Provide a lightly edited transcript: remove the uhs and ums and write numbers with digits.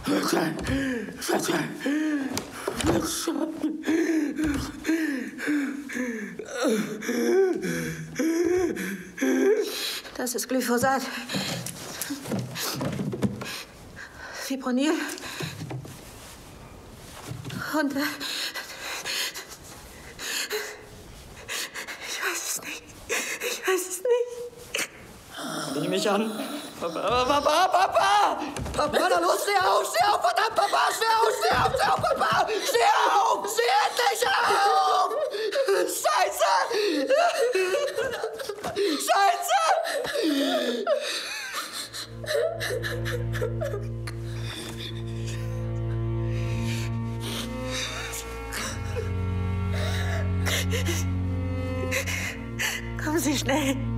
Verzeihen. Das ist Glyphosat. Fipronil. Und ich weiß es nicht. Sieh mich an. Papa! Papa, na los, steh auf, verdammt, Papa! Steh auf, Papa! Steh auf! Steh endlich auf! Scheiße! Kommen Sie schnell.